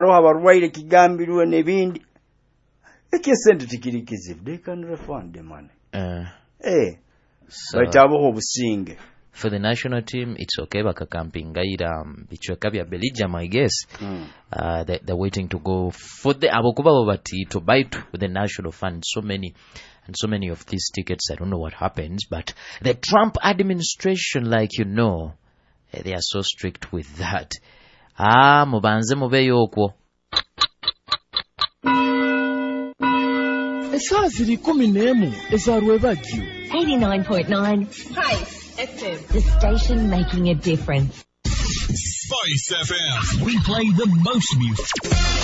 abarwaire kigambirwe nebindi ekisente tikirikizivu they can refund the money so baitaboho obusinge. For the national team, it's okay. Bakakampingaira bichweka bya Belgium, I guess. They're waiting to go for the abokuba babati to buy to the national fund. So many of these tickets. I don't know what happens, but the Trump administration, like you know, they are so strict with that. Mubanze mubeyo okwo. Esa ziri 11 eza Rwebagyo 89.9 Spice FM, the station making a difference. Spice FM. We play the most music.